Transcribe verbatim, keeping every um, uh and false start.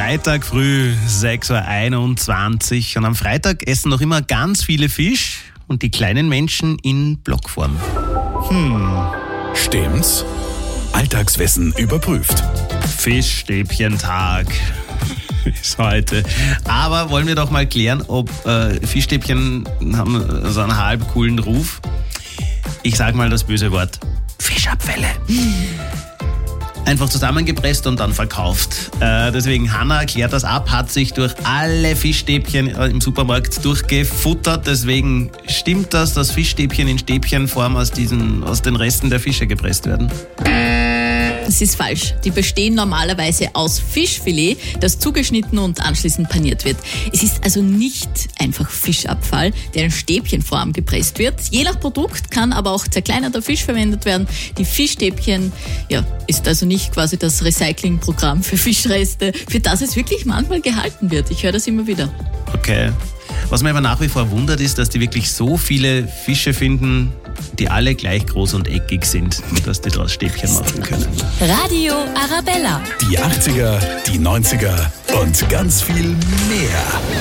Freitag früh, sechs Uhr einundzwanzig. Und am Freitag essen noch immer ganz viele Fisch und die kleinen Menschen in Blockform. Hm, stimmt's? Alltagswissen überprüft. Fischstäbchentag ist heute. Aber wollen wir doch mal klären, ob äh, Fischstäbchen haben so einen halb coolen Ruf. Ich sag mal das böse Wort: Fischabfälle. Einfach zusammengepresst und dann verkauft. Äh, deswegen, Hanna klärt das ab, hat sich durch alle Fischstäbchen im Supermarkt durchgefuttert. Deswegen stimmt das, dass Fischstäbchen in Stäbchenform aus, diesen, aus den Resten der Fische gepresst werden? Das ist falsch. Die bestehen normalerweise aus Fischfilet, das zugeschnitten und anschließend paniert wird. Es ist also nicht einfach Fischabfall, der in Stäbchenform gepresst wird. Je nach Produkt kann aber auch zerkleinerter Fisch verwendet werden. Die Fischstäbchen, ja, ist also nicht quasi das Recyclingprogramm für Fischreste, für das es wirklich manchmal gehalten wird. Ich höre das immer wieder. Okay. Was mich aber nach wie vor wundert, ist, dass die wirklich so viele Fische finden, die alle gleich groß und eckig sind, dass die daraus Stäbchen machen können. Radio Arabella. Die achtziger, die neunziger und ganz viel mehr.